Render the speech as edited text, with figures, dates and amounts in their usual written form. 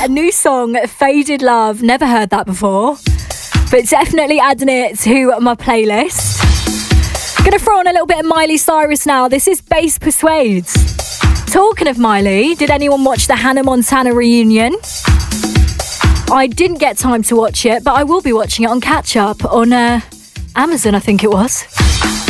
a new song, Faded Love. Never heard that before, but definitely adding it to my playlist. Gonna throw on a little bit of Miley Cyrus now. This is Bass Persuades. Talking of Miley, did anyone watch the Hannah Montana reunion? I didn't get time to watch it, but I will be watching it on catch up on Amazon, I think it was.